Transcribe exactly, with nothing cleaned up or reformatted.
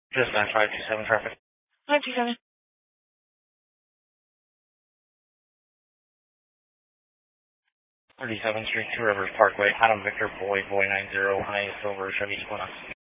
Just nine five two seven traffic. nine two seven. thirty-seventh Street, Two Rivers Parkway, Adam Victor, Boy, Boy nine zero, High Silver, Chevy Equinox.